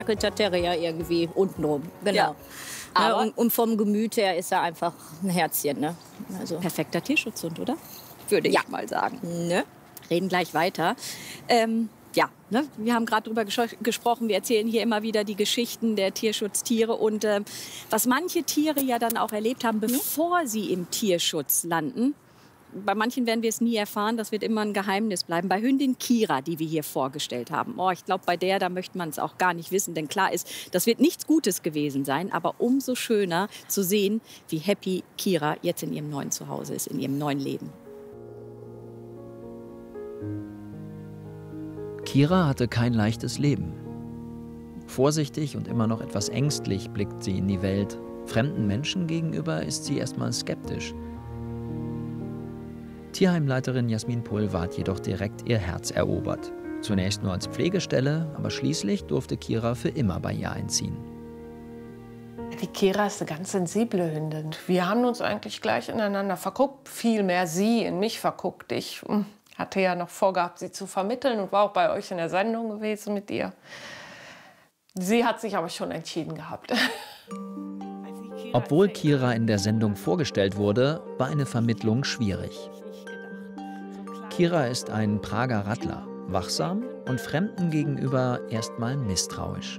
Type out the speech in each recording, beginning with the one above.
Terrier irgendwie untenrum, genau. Ja. Aber und vom Gemüt her ist er einfach ein Herzchen. Ne? Also, perfekter Tierschutzhund, oder? Würde ich mal sagen. ne? Reden gleich weiter. Wir haben gerade darüber gesprochen, wir erzählen hier immer wieder die Geschichten der Tierschutztiere und was manche Tiere ja dann auch erlebt haben, bevor sie im Tierschutz landen. Bei manchen werden wir es nie erfahren, das wird immer ein Geheimnis bleiben. Bei Hündin Kira, die wir hier vorgestellt haben, ich glaube, bei der, da möchte man es auch gar nicht wissen, denn klar ist, das wird nichts Gutes gewesen sein, aber umso schöner zu sehen, wie happy Kira jetzt in ihrem neuen Zuhause ist, in ihrem neuen Leben. Kira hatte kein leichtes Leben. Vorsichtig und immer noch etwas ängstlich blickt sie in die Welt. Fremden Menschen gegenüber ist sie erstmal skeptisch. Tierheimleiterin Jasmin Pull hat jedoch direkt ihr Herz erobert. Zunächst nur als Pflegestelle, aber schließlich durfte Kira für immer bei ihr einziehen. Die Kira ist eine ganz sensible Hündin. Wir haben uns eigentlich gleich ineinander verguckt, vielmehr sie in mich verguckt. Ich hatte ja noch vorgehabt, sie zu vermitteln und war auch bei euch in der Sendung gewesen mit ihr. Sie hat sich aber schon entschieden gehabt. Obwohl Kira in der Sendung vorgestellt wurde, war eine Vermittlung schwierig. Kira ist ein Prager Rattler, wachsam und Fremden gegenüber erstmal misstrauisch.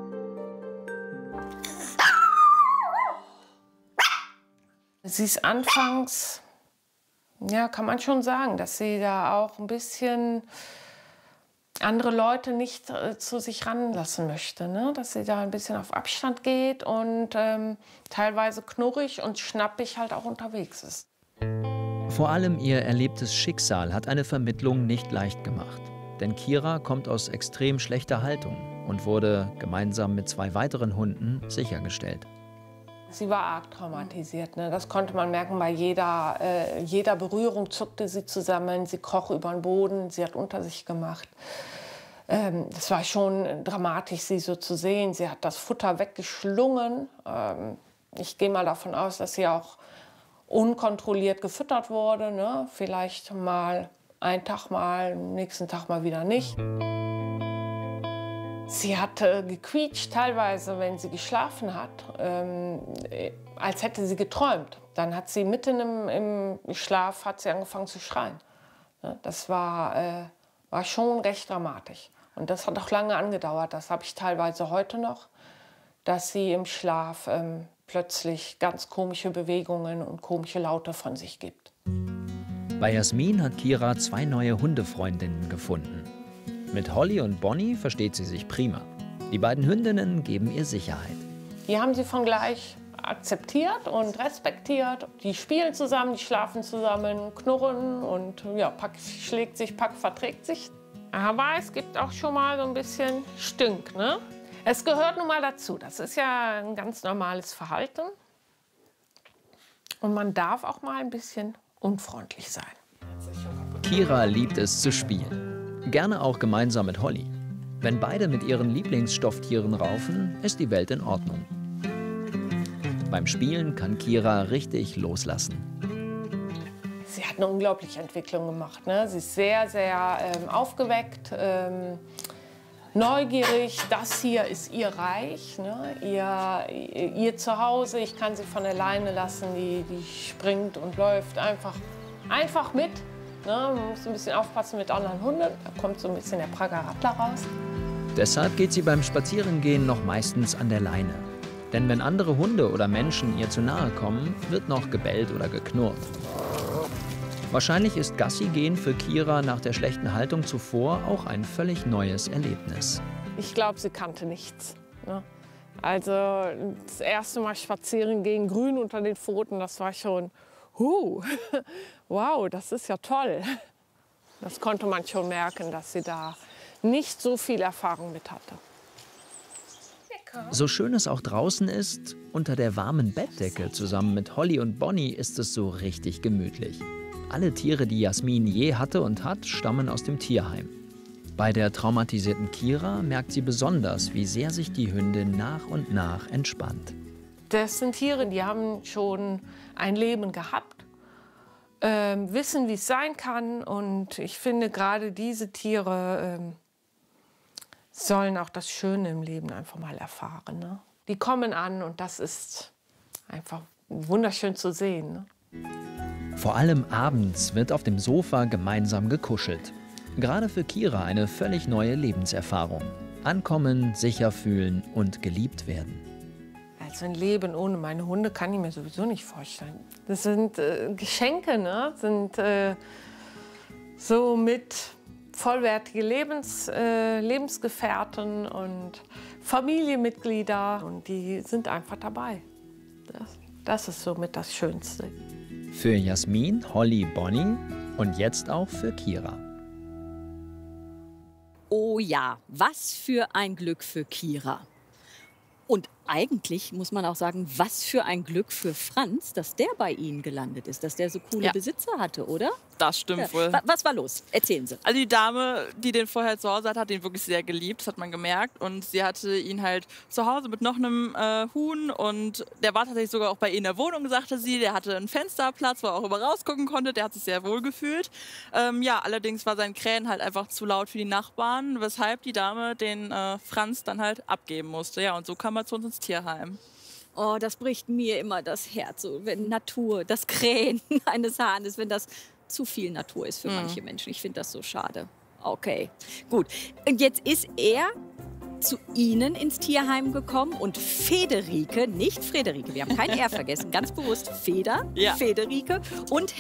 Sie ist anfangs, ja, kann man schon sagen, dass sie da auch ein bisschen andere Leute nicht zu sich ranlassen möchte. Ne? Dass sie da ein bisschen auf Abstand geht und teilweise knurrig und schnappig halt auch unterwegs ist. Vor allem ihr erlebtes Schicksal hat eine Vermittlung nicht leicht gemacht. Denn Kira kommt aus extrem schlechter Haltung und wurde gemeinsam mit 2 weiteren Hunden sichergestellt. Sie war arg traumatisiert. Ne? Das konnte man merken, bei jeder Berührung zuckte sie zusammen, sie kroch über den Boden, sie hat unter sich gemacht. Das war schon dramatisch, sie so zu sehen. Sie hat das Futter weggeschlungen. Ich gehe mal davon aus, dass sie auch unkontrolliert gefüttert wurde. Ne? Vielleicht mal einen Tag mal, am nächsten Tag mal wieder nicht. Sie hat gequietscht teilweise, wenn sie geschlafen hat, als hätte sie geträumt. Dann hat sie mitten im Schlaf hat sie angefangen zu schreien. Das war schon recht dramatisch. Und das hat auch lange angedauert. Das habe ich teilweise heute noch, dass sie im Schlaf plötzlich ganz komische Bewegungen und komische Laute von sich gibt. Bei Jasmin hat Kira 2 neue Hundefreundinnen gefunden. Mit Holly und Bonnie versteht sie sich prima. Die beiden Hündinnen geben ihr Sicherheit. Die haben sie von gleich akzeptiert und respektiert. Die spielen zusammen, die schlafen zusammen, knurren und ja, Pack schlägt sich, Pack verträgt sich. Aber es gibt auch schon mal so ein bisschen Stünk, ne? Es gehört nun mal dazu. Das ist ja ein ganz normales Verhalten. Und man darf auch mal ein bisschen unfreundlich sein. Kira liebt es zu spielen. Gerne auch gemeinsam mit Holly. Wenn beide mit ihren Lieblingsstofftieren raufen, ist die Welt in Ordnung. Beim Spielen kann Kira richtig loslassen. Sie hat eine unglaubliche Entwicklung gemacht. Ne? Sie ist sehr, sehr aufgeweckt, neugierig. Das hier ist ihr Reich, ne? ihr Zuhause. Ich kann sie von alleine lassen. Die springt und läuft einfach mit. Ne? Man muss ein bisschen aufpassen mit anderen Hunden. Da kommt so ein bisschen der Prager Rattler raus. Deshalb geht sie beim Spazierengehen noch meistens an der Leine. Denn wenn andere Hunde oder Menschen ihr zu nahe kommen, wird noch gebellt oder geknurrt. Wahrscheinlich ist Gassi-gehen für Kira nach der schlechten Haltung zuvor auch ein völlig neues Erlebnis. Ich glaube, sie kannte nichts. Ne? Also das erste Mal spazieren gehen, grün unter den Pfoten, das war schon, wow, das ist ja toll. Das konnte man schon merken, dass sie da nicht so viel Erfahrung mit hatte. So schön es auch draußen ist, unter der warmen Bettdecke zusammen mit Holly und Bonnie ist es so richtig gemütlich. Alle Tiere, die Jasmin je hatte und hat, stammen aus dem Tierheim. Bei der traumatisierten Kira merkt sie besonders, wie sehr sich die Hündin nach und nach entspannt. Das sind Tiere, die haben schon ein Leben gehabt, wissen, wie es sein kann. Und ich finde gerade diese Tiere sollen auch das Schöne im Leben einfach mal erfahren. Ne? Die kommen an und das ist einfach wunderschön zu sehen. Ne? Vor allem abends wird auf dem Sofa gemeinsam gekuschelt. Gerade für Kira eine völlig neue Lebenserfahrung. Ankommen, sicher fühlen und geliebt werden. Also ein Leben ohne meine Hunde kann ich mir sowieso nicht vorstellen. Das sind Geschenke, ne? Sind so mit vollwertige Lebensgefährten und Familienmitglieder. Und die sind einfach dabei. Das ist somit das Schönste. Für Jasmin, Holly, Bonnie und jetzt auch für Kira. Oh ja, was für ein Glück für Kira. Und eigentlich muss man auch sagen, was für ein Glück für Franz, dass der bei Ihnen gelandet ist, dass der so coole Besitzer hatte, oder? Das stimmt wohl. Was war los? Erzählen Sie. Also die Dame, die den vorher zu Hause hat ihn wirklich sehr geliebt, das hat man gemerkt. Und sie hatte ihn halt zu Hause mit noch einem Huhn. Und der war tatsächlich sogar auch bei ihr in der Wohnung, sagte sie. Der hatte einen Fensterplatz, wo er auch über rausgucken konnte. Der hat sich sehr wohl gefühlt. Allerdings war sein Krähen halt einfach zu laut für die Nachbarn, weshalb die Dame den Franz dann halt abgeben musste. Ja, und so kam er zu uns ins Tierheim. Oh, das bricht mir immer das Herz, so, wenn Natur, das Krähen eines Hahnes, wenn das zu viel Natur ist für manche Menschen. Ich finde das so schade. Okay, gut. Und jetzt ist er zu Ihnen ins Tierheim gekommen und Federike, nicht Frederike, wir haben kein R vergessen, ganz bewusst Federike und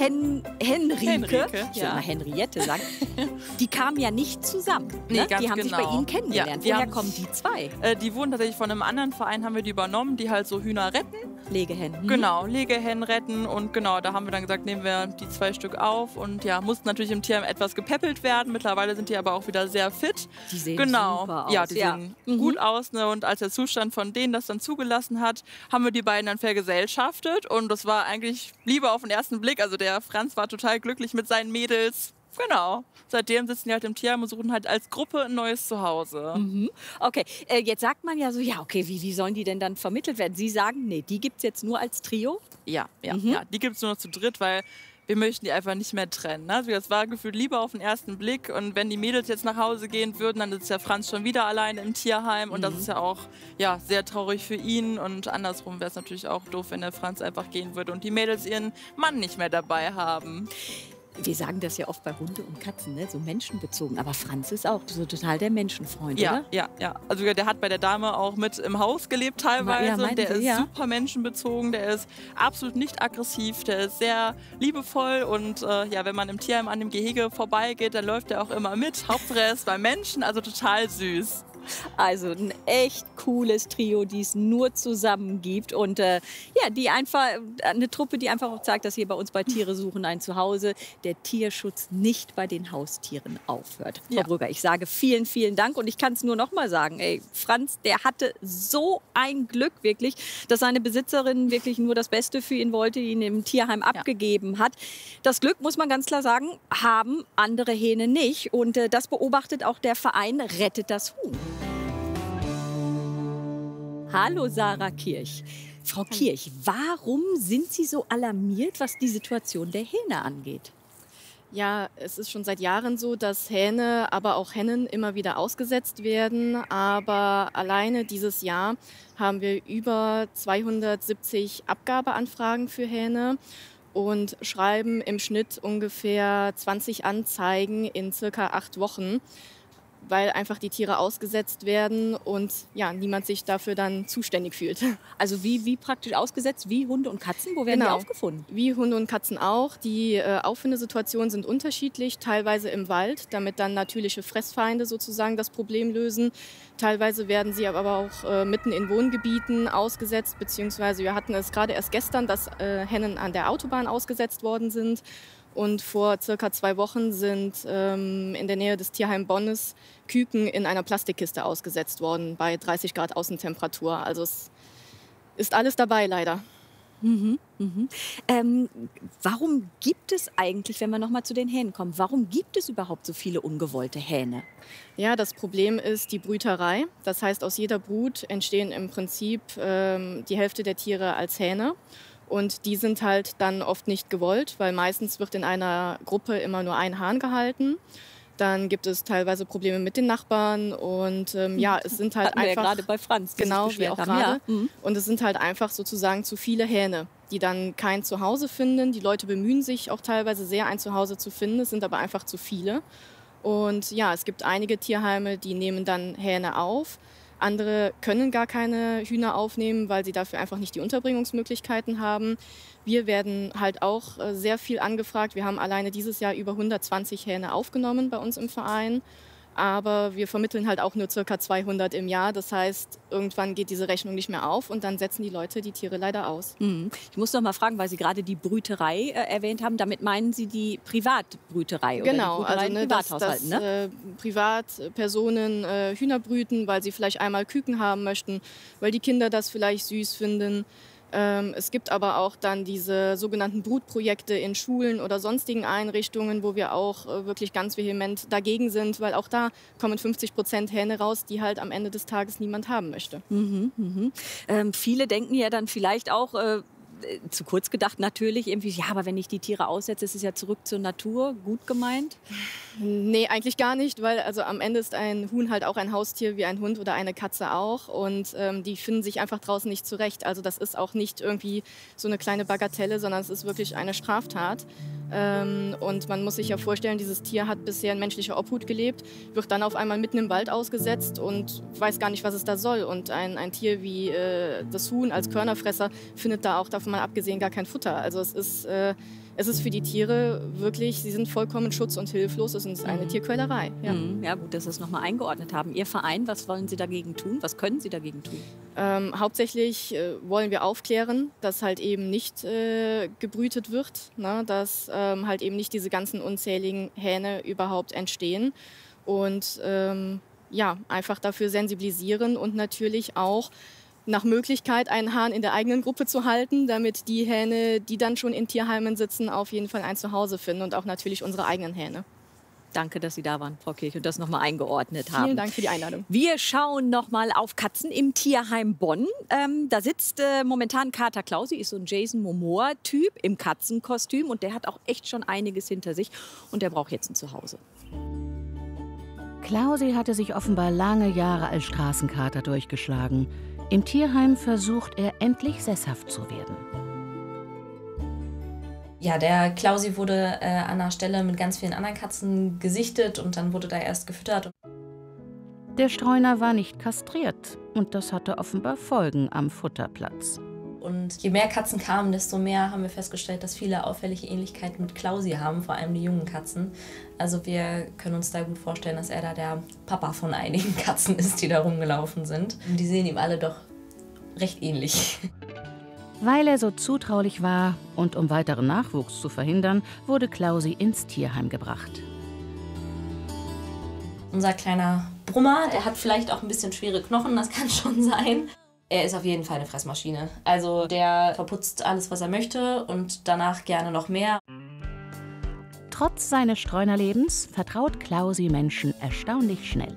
Henrike, ich will mal Henriette sagen, die kamen ja nicht zusammen. Ne? Nee, die haben sich bei Ihnen kennengelernt. Woher kommen die zwei? Die wurden tatsächlich von einem anderen Verein, haben wir die übernommen, die halt so Hühner retten. Legehennen. Genau, Legehennen retten und genau, da haben wir dann gesagt, nehmen wir die 2 Stück auf und ja, mussten natürlich im Tierheim etwas gepäppelt werden. Mittlerweile sind die aber auch wieder sehr fit. Die sehen super aus. Ja, die sehen gut aus. Ne? Und als der Zustand von denen das dann zugelassen hat, haben wir die beiden dann vergesellschaftet und das war eigentlich Liebe auf den ersten Blick. Also der Franz war total glücklich mit seinen Mädels. Genau. Seitdem sitzen die halt im Tierheim und suchen halt als Gruppe ein neues Zuhause. Okay, jetzt sagt man ja so, ja, okay, wie sollen die denn dann vermittelt werden? Sie sagen, nee, die gibt es jetzt nur als Trio? Ja, die gibt es nur noch zu dritt, weil wir möchten die einfach nicht mehr trennen. Ne? Also das war gefühlt Liebe auf den ersten Blick und wenn die Mädels jetzt nach Hause gehen würden, dann ist ja Franz schon wieder alleine im Tierheim und das ist ja auch sehr traurig für ihn und andersrum wäre es natürlich auch doof, wenn der Franz einfach gehen würde und die Mädels ihren Mann nicht mehr dabei haben. Wir sagen das ja oft bei Hunde und Katzen, ne? So menschenbezogen. Aber Franz ist auch so total der Menschenfreund, oder? Ja. Also der hat bei der Dame auch mit im Haus gelebt teilweise. Und der ist super menschenbezogen, der ist absolut nicht aggressiv, der ist sehr liebevoll. Und wenn man im Tierheim an dem Gehege vorbeigeht, dann läuft er auch immer mit. Hauptsache er ist bei Menschen, also total süß. Also ein echt cooles Trio, die es nur zusammen gibt. Und die einfach, eine Truppe, die einfach auch zeigt, dass hier bei uns bei Tiere suchen ein Zuhause der Tierschutz nicht bei den Haustieren aufhört. Frau Brügger, ich sage vielen, vielen Dank. Und ich kann es nur noch mal sagen, Franz, der hatte so ein Glück wirklich, dass seine Besitzerin wirklich nur das Beste für ihn wollte, ihn im Tierheim abgegeben hat. Das Glück, muss man ganz klar sagen, haben andere Hähne nicht. Und das beobachtet auch der Verein Rettet das Huhn. Hallo Sarah Kirch. Frau Kirch, warum sind Sie so alarmiert, was die Situation der Hähne angeht? Ja, es ist schon seit Jahren so, dass Hähne, aber auch Hennen immer wieder ausgesetzt werden. Aber alleine dieses Jahr haben wir über 270 Abgabeanfragen für Hähne und schreiben im Schnitt ungefähr 20 Anzeigen in circa 8 Wochen. Weil einfach die Tiere ausgesetzt werden und niemand sich dafür dann zuständig fühlt. Also wie praktisch ausgesetzt, wie Hunde und Katzen? Wo werden die aufgefunden? Wie Hunde und Katzen auch. Die Auffindesituationen sind unterschiedlich, teilweise im Wald, damit dann natürliche Fressfeinde sozusagen das Problem lösen. Teilweise werden sie aber auch mitten in Wohngebieten ausgesetzt, beziehungsweise wir hatten es gerade erst gestern, dass Hennen an der Autobahn ausgesetzt worden sind. Und vor circa 2 Wochen sind in der Nähe des Tierheim Bonnes Küken in einer Plastikkiste ausgesetzt worden bei 30 Grad Außentemperatur. Also es ist alles dabei leider. Warum gibt es eigentlich, wenn wir noch mal zu den Hähnen kommen, warum gibt es überhaupt so viele ungewollte Hähne? Ja, das Problem ist die Brüterei. Das heißt, aus jeder Brut entstehen im Prinzip die Hälfte der Tiere als Hähne. Und die sind halt dann oft nicht gewollt, weil meistens wird in einer Gruppe immer nur ein Hahn gehalten. Dann gibt es teilweise Probleme mit den Nachbarn und ja, es sind halt Hatten wir einfach... ja gerade bei Franz. Genau, wie auch gerade. Ja. Und es sind halt einfach sozusagen zu viele Hähne, die dann kein Zuhause finden. Die Leute bemühen sich auch teilweise sehr, ein Zuhause zu finden. Es sind aber einfach zu viele. Und ja, es gibt einige Tierheime, die nehmen dann Hähne auf. Andere können gar keine Hühner aufnehmen, weil sie dafür einfach nicht die Unterbringungsmöglichkeiten haben. Wir werden halt auch sehr viel angefragt. Wir haben alleine dieses Jahr über 120 Hähne aufgenommen bei uns im Verein. Aber wir vermitteln halt auch nur ca. 200 im Jahr. Das heißt, irgendwann geht diese Rechnung nicht mehr auf und dann setzen die Leute die Tiere leider aus. Ich muss noch mal fragen, weil Sie gerade die Brüterei erwähnt haben. Damit meinen Sie die Privatbrüterei oder genau, die Brüterei also in Privathaushalten, dass Privatpersonen Hühner brüten, weil sie vielleicht einmal Küken haben möchten, weil die Kinder das vielleicht süß finden. Es gibt aber auch dann diese sogenannten Brutprojekte in Schulen oder sonstigen Einrichtungen, wo wir auch wirklich ganz vehement dagegen sind, weil auch da kommen 50% Hähne raus, die halt am Ende des Tages niemand haben möchte. Viele denken ja dann vielleicht auch, zu kurz gedacht natürlich, irgendwie, ja, aber wenn ich die Tiere aussetze, ist es ja zurück zur Natur. Gut gemeint? Nee, eigentlich gar nicht, weil also am Ende ist ein Huhn halt auch ein Haustier wie ein Hund oder eine Katze auch und die finden sich einfach draußen nicht zurecht. Also das ist auch nicht irgendwie so eine kleine Bagatelle, sondern es ist wirklich eine Straftat. Und man muss sich ja vorstellen, dieses Tier hat bisher in menschlicher Obhut gelebt, wird dann auf einmal mitten im Wald ausgesetzt und weiß gar nicht, was es da soll. Und ein Tier wie das Huhn als Körnerfresser findet da auch, davon mal abgesehen, gar kein Futter. Also es ist für die Tiere wirklich, sie sind vollkommen schutz- und hilflos. Es ist eine Tierquälerei. Ja. Ja, gut, dass Sie es noch mal eingeordnet haben. Ihr Verein, was wollen Sie dagegen tun? Was können Sie dagegen tun? Hauptsächlich wollen wir aufklären, dass halt eben nicht gebrütet wird, ne? Dass halt eben nicht diese ganzen unzähligen Hähne überhaupt entstehen. Und ja, einfach dafür sensibilisieren und natürlich auch nach Möglichkeit einen Hahn in der eigenen Gruppe zu halten, damit die Hähne, die dann schon in Tierheimen sitzen, auf jeden Fall ein Zuhause finden und auch natürlich unsere eigenen Hähne. Danke, dass Sie da waren, Frau Kirch, und das noch mal eingeordnet haben. Vielen Dank für die Einladung. Wir schauen noch mal auf Katzen im Tierheim Bonn. Da sitzt momentan Kater Klausi, ist so ein Jason Momoa-Typ im Katzenkostüm und der hat auch echt schon einiges hinter sich und der braucht jetzt ein Zuhause. Klausi hatte sich offenbar lange Jahre als Straßenkater durchgeschlagen. Im Tierheim versucht er endlich sesshaft zu werden. Ja, der Klausi wurde an einer Stelle mit ganz vielen anderen Katzen gesichtet und dann wurde da erst gefüttert. Der Streuner war nicht kastriert und das hatte offenbar Folgen am Futterplatz. Und je mehr Katzen kamen, desto mehr haben wir festgestellt, dass viele auffällige Ähnlichkeiten mit Klausi haben, vor allem die jungen Katzen. Also wir können uns da gut vorstellen, dass er da der Papa von einigen Katzen ist, die da rumgelaufen sind. Und die sehen ihm alle doch recht ähnlich. Weil er so zutraulich war und um weiteren Nachwuchs zu verhindern, wurde Klausi ins Tierheim gebracht. Unser kleiner Brummer, der hat vielleicht auch ein bisschen schwere Knochen, das kann schon sein. Er ist auf jeden Fall eine Fressmaschine. Also der verputzt alles, was er möchte und danach gerne noch mehr. Trotz seines Streunerlebens vertraut Klausi Menschen erstaunlich schnell.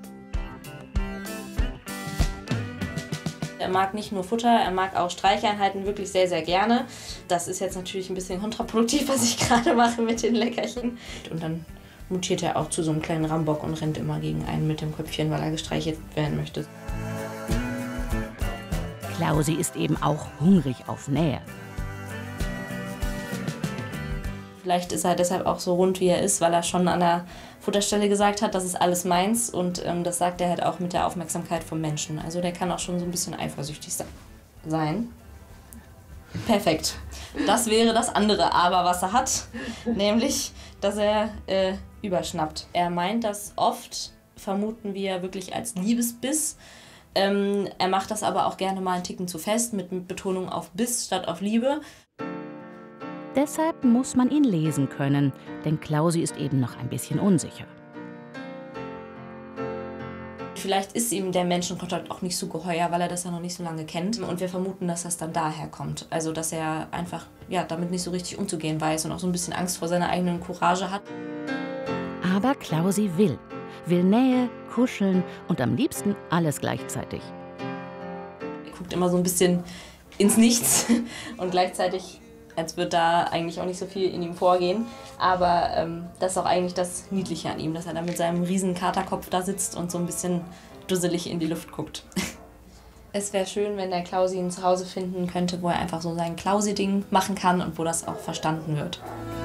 Er mag nicht nur Futter, er mag auch Streicheinheiten wirklich sehr, sehr gerne. Das ist jetzt natürlich ein bisschen kontraproduktiv, was ich gerade mache mit den Leckerchen. Und dann mutiert er auch zu so einem kleinen Rambock und rennt immer gegen einen mit dem Köpfchen, weil er gestreichelt werden möchte. Klausi ist eben auch hungrig auf Nähe. Vielleicht ist er deshalb auch so rund, wie er ist, weil er schon an der Futterstelle gesagt hat, das ist alles meins. Und das sagt er halt auch mit der Aufmerksamkeit vom Menschen. Also der kann auch schon so ein bisschen eifersüchtig sein. Perfekt. Das wäre das andere Aber, was er hat. Nämlich, dass er überschnappt. Er meint das oft, vermuten wir, wirklich als Liebesbiss. Er macht das aber auch gerne mal einen Ticken zu fest, mit Betonung auf Biss statt auf Liebe. Deshalb muss man ihn lesen können, denn Klausi ist eben noch ein bisschen unsicher. Vielleicht ist ihm der Menschenkontakt auch nicht so geheuer, weil er das ja noch nicht so lange kennt. Und wir vermuten, dass das dann daher kommt. Also, dass er einfach damit nicht so richtig umzugehen weiß und auch so ein bisschen Angst vor seiner eigenen Courage hat. Aber Klausi will Nähe, kuscheln und am liebsten alles gleichzeitig. Er guckt immer so ein bisschen ins Nichts und gleichzeitig als würde da eigentlich auch nicht so viel in ihm vorgehen. Aber das ist auch eigentlich das Niedliche an ihm, dass er da mit seinem riesen Katerkopf da sitzt und so ein bisschen dusselig in die Luft guckt. Es wäre schön, wenn der Klausi ein Zuhause finden könnte, wo er einfach so sein Klausi-Ding machen kann und wo das auch verstanden wird.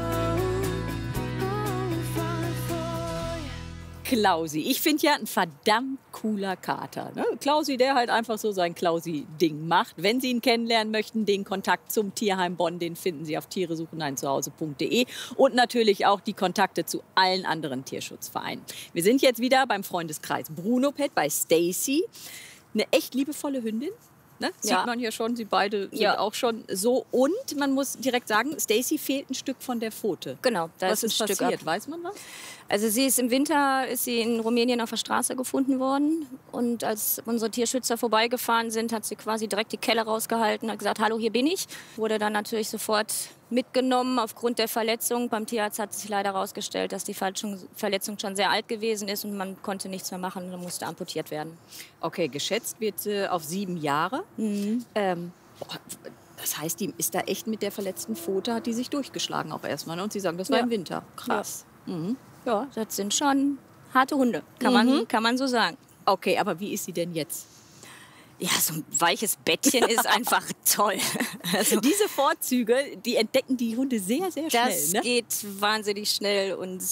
Klausi. Ich finde ja ein verdammt cooler Kater. Ne? Klausi, der halt einfach so sein Klausi-Ding macht. Wenn Sie ihn kennenlernen möchten, den Kontakt zum Tierheim Bonn, den finden Sie auf tieresucheneinzuhause.de und natürlich auch die Kontakte zu allen anderen Tierschutzvereinen. Wir sind jetzt wieder beim Freundeskreis Bruno Pet bei Stacy. Eine echt liebevolle Hündin. Ne? Sieht man hier schon, sie beide sind auch schon so. Und man muss direkt sagen, Stacy fehlt ein Stück von der Pfote. Genau, da was ist ein Stück passiert? ab. Weiß man was? Also sie ist im Winter in Rumänien auf der Straße gefunden worden. Und als unsere Tierschützer vorbeigefahren sind, hat sie quasi direkt die Kelle rausgehalten und hat gesagt, hallo, hier bin ich. Wurde dann natürlich sofort mitgenommen aufgrund der Verletzung. Beim Tierarzt hat sich leider herausgestellt, dass die Verletzung schon sehr alt gewesen ist und man konnte nichts mehr machen und musste amputiert werden. Okay, geschätzt wird sie auf 7 Jahre. Das heißt, die ist da echt mit der verletzten Pfote, hat die sich durchgeschlagen auch erstmal. Ne? Und Sie sagen, das war im Winter. Krass. Ja, das sind schon harte Hunde, kann man so sagen. Okay, aber wie ist sie denn jetzt? Ja, so ein weiches Bettchen ist einfach toll. Also diese Vorzüge, die entdecken die Hunde sehr, sehr schnell. Das ne? geht wahnsinnig schnell und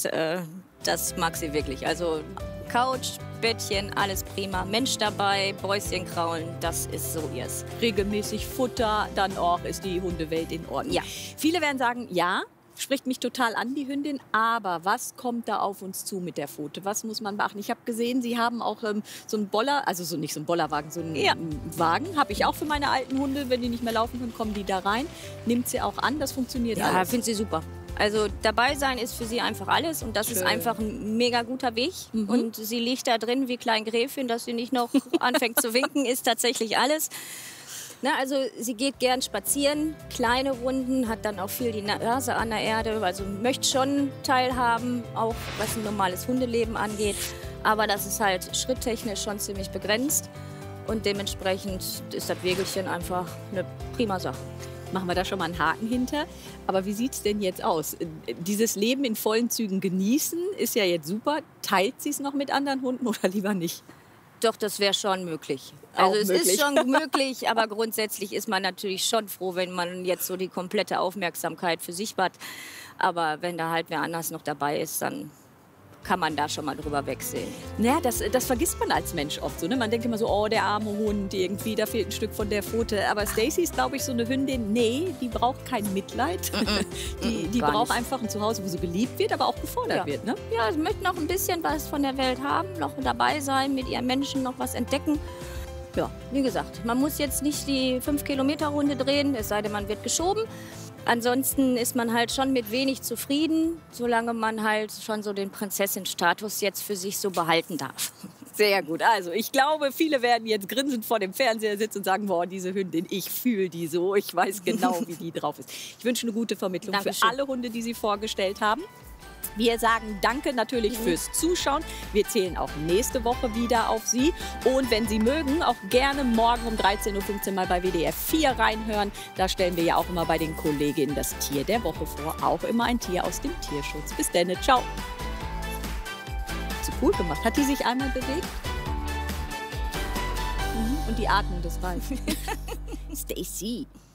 das mag sie wirklich. Also Couch, Bettchen, alles prima. Mensch dabei, Bäuschen kraulen, das ist so ihrs. Regelmäßig Futter, dann auch ist die Hundewelt in Ordnung. Ja. Viele werden sagen, ja, spricht mich total an, die Hündin. Aber was kommt da auf uns zu mit der Pfote? Was muss man beachten? Ich habe gesehen, Sie haben auch so einen Boller, also nicht so einen Bollerwagen, so einen Wagen. Habe ich auch für meine alten Hunde. Wenn die nicht mehr laufen können, kommen die da rein. Nimmt sie auch an, das funktioniert alles. Ja, finde sie super. Also dabei sein ist für sie einfach alles und das ist einfach ein mega guter Weg. Und sie liegt da drin wie Klein Gräfin, dass sie nicht noch anfängt zu winken, ist tatsächlich alles. Na, also sie geht gern spazieren, kleine Runden, hat dann auch viel die Nase an der Erde, also möchte schon teilhaben, auch was ein normales Hundeleben angeht. Aber das ist halt schritttechnisch schon ziemlich begrenzt und dementsprechend ist das Wägelchen einfach eine prima Sache. Machen wir da schon mal einen Haken hinter. Aber wie sieht es denn jetzt aus? Dieses Leben in vollen Zügen genießen ist ja jetzt super. Teilt sie es noch mit anderen Hunden oder lieber nicht? Doch, das wäre schon möglich. Also es ist schon möglich, aber grundsätzlich ist man natürlich schon froh, wenn man jetzt so die komplette Aufmerksamkeit für sich hat. Aber wenn da halt wer anders noch dabei ist, dann kann man da schon mal drüber wegsehen. Naja, das vergisst man als Mensch oft so. Ne? Man denkt immer so, oh, der arme Hund, irgendwie, da fehlt ein Stück von der Pfote. Aber Stacy ist, glaube ich, so eine Hündin, nee, die braucht kein Mitleid. Die braucht einfach ein Zuhause, wo sie geliebt wird, aber auch gefordert wird. Ne? Ja, sie möchte noch ein bisschen was von der Welt haben, noch dabei sein, mit ihren Menschen noch was entdecken. Ja, wie gesagt, man muss jetzt nicht die 5-Kilometer-Runde drehen, es sei denn, man wird geschoben. Ansonsten ist man halt schon mit wenig zufrieden, solange man halt schon so den Prinzessin-Status jetzt für sich so behalten darf. Sehr gut. Also ich glaube, viele werden jetzt grinsend vor dem Fernseher sitzen und sagen, boah, diese Hündin, ich fühle die so, ich weiß genau, wie die drauf ist. Ich wünsche eine gute Vermittlung Dankeschön. für alle Hunde, die Sie vorgestellt haben. Wir sagen danke natürlich fürs Zuschauen. Wir zählen auch nächste Woche wieder auf Sie. Und wenn Sie mögen, auch gerne morgen um 13.15 Uhr mal bei WDR 4 reinhören. Da stellen wir ja auch immer bei den Kolleginnen das Tier der Woche vor. Auch immer ein Tier aus dem Tierschutz. Bis dann, ciao. So cool gemacht. Hat die sich einmal bewegt? Und die Atmung des Reifs. Stacy.